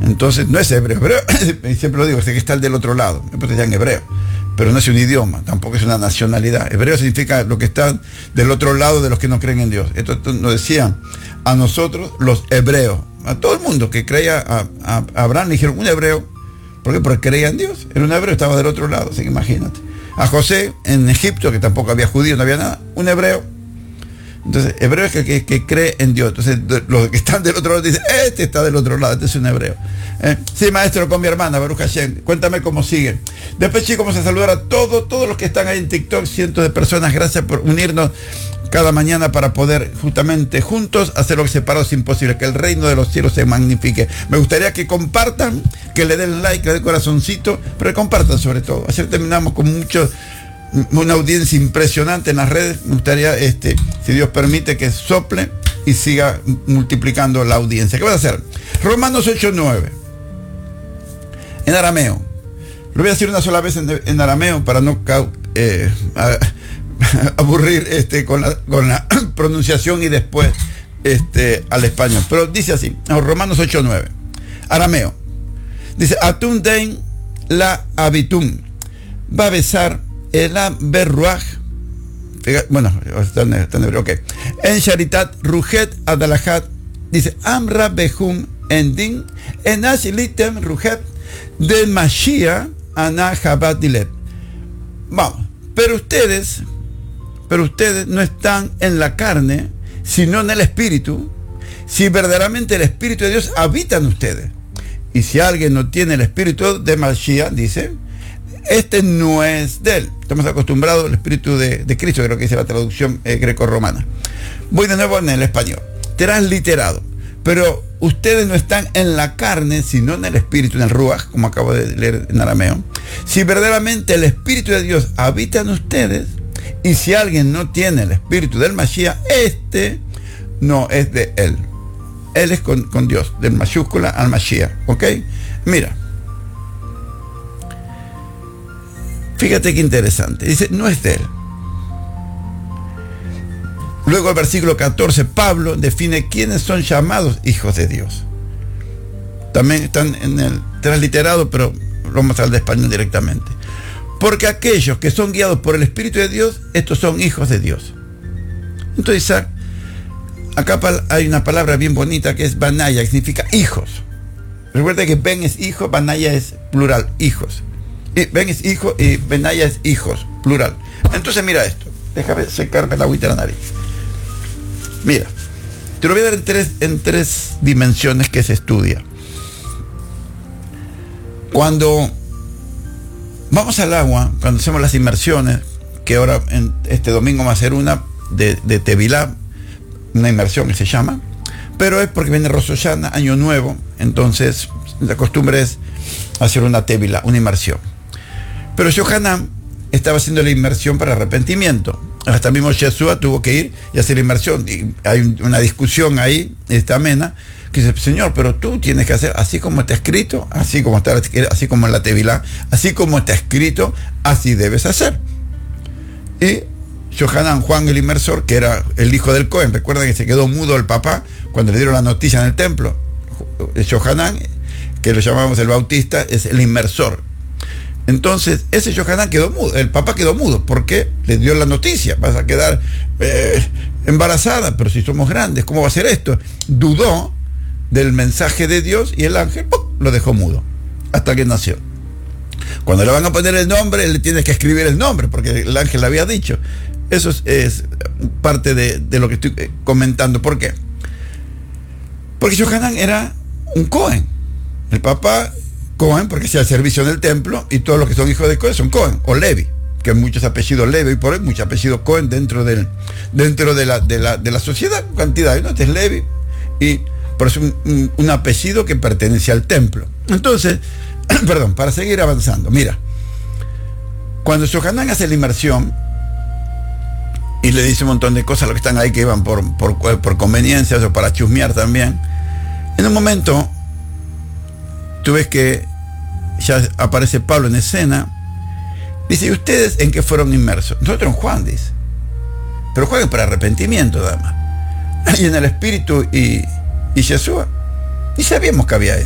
Entonces no es hebreo, siempre lo digo, sé que está el del otro lado, después ya en hebreo, pero no es un idioma, tampoco es una nacionalidad. Hebreo significa lo que está del otro lado de los que no creen en Dios. Esto nos decían a nosotros los hebreos, a todo el mundo que creía a Abraham le dijeron un hebreo. ¿Por qué? Porque creía en Dios, era un hebreo, estaba del otro lado, así que imagínate. A José en Egipto, que tampoco había judíos, no había nada, un hebreo. Entonces, hebreo es que cree en Dios. Entonces, los que están del otro lado dicen, este está del otro lado, este es un hebreo. Sí, maestro, con mi hermana, Baruch Hashem. Cuéntame cómo sigue. Después, chicos, vamos a saludar a todos los que están ahí en TikTok, cientos de personas. Gracias por unirnos cada mañana para poder justamente juntos hacer lo que separados es imposible, que el reino de los cielos se magnifique. Me gustaría que compartan, que le den like, que le den corazoncito, pero que compartan sobre todo. Ayer terminamos con una audiencia impresionante en las redes. Me gustaría, si Dios permite, que sople y siga multiplicando la audiencia. ¿Qué vas a hacer? Romanos 8:9 en arameo. Lo voy a decir una sola vez en arameo para no aburrir con la pronunciación y después al español. Pero dice así, Romanos 8:9 arameo. Dice, Atun dein la habitum, va a besar el berruaj, bueno, está en hebreo, ok. En Sharitat, Rujet, Adalahat, dice, Amra Behum, Endin, Enashilitem, Rujet, de Mashiach, Anahabat Dilet. Vamos, pero ustedes no están en la carne, sino en el Espíritu, si verdaderamente el Espíritu de Dios habita en ustedes. Y si alguien no tiene el Espíritu de Mashiach, dice, este no es de él. Estamos acostumbrados al Espíritu de Cristo, creo que dice la traducción greco-romana. Voy de nuevo en el español. Transliterado. Pero ustedes no están en la carne, sino en el Espíritu, en el Ruach, como acabo de leer en arameo. Si verdaderamente el Espíritu de Dios habita en ustedes, y si alguien no tiene el Espíritu del Mashiach, este no es de él. Él es con Dios, del mayúscula al Mashiach. ¿Ok? Mira. Fíjate qué interesante. Dice, no es de él. Luego el versículo 14, Pablo define quiénes son llamados hijos de Dios. También están en el transliterado, pero lo vamos a hablar de español directamente. Porque aquellos que son guiados por el Espíritu de Dios, estos son hijos de Dios. Entonces, acá hay una palabra bien bonita que es Banaya, que significa hijos. Recuerda que Ben es hijo, Banaya es plural, hijos. Ben es hijo y Benaya es hijos, plural. Entonces mira esto, déjame secarme la agüita de la nariz. Mira, te lo voy a dar en tres dimensiones que se estudia. Cuando vamos al agua, cuando hacemos las inmersiones, que ahora este domingo va a ser una de Tevilá, una inmersión que se llama, pero es porque viene Rosh Hashanah, Año Nuevo, entonces la costumbre es hacer una Tevilá, una inmersión. Pero Yohanan estaba haciendo la inmersión para arrepentimiento. Hasta mismo Yeshua tuvo que ir y hacer la inmersión. Y hay una discusión ahí, amena, que dice, Señor, pero tú tienes que hacer así como está escrito, así como en la Tevilá, así como está escrito, así debes hacer. Y Yohanan, Juan el inmersor, que era el hijo del Cohen, recuerda que se quedó mudo el papá cuando le dieron la noticia en el templo. Yohanan, que lo llamamos el bautista, es el inmersor. Entonces, ese Yohanan quedó mudo, el papá quedó mudo, porque le dio la noticia, vas a quedar embarazada, pero si somos grandes, ¿cómo va a ser esto? Dudó del mensaje de Dios y el ángel lo dejó mudo, hasta que nació. Cuando le van a poner el nombre, él le tiene que escribir el nombre, porque el ángel le había dicho. Eso es parte de lo que estoy comentando. ¿Por qué? Porque Yohanan era un Cohen, el papá Cohen, porque hacía el servicio en el templo, y todos los que son hijos de Cohen son Cohen, o Levi, que hay muchos apellidos Levi, y por ahí muchos apellidos Cohen dentro de la sociedad, cantidad, ¿no? Este es Levi, y por eso un apellido que pertenece al templo. Entonces, perdón, para seguir avanzando, mira, cuando Yohanan hace la inmersión, y le dice un montón de cosas a los que están ahí que iban por conveniencias o para chusmear también, en un momento tú ves que ya aparece Pablo en escena, dice, ¿y ustedes en qué fueron inmersos? Nosotros en Juan, dice, pero Juan es para arrepentimiento, dama, y en el Espíritu y Yeshua, y sabíamos que había eso.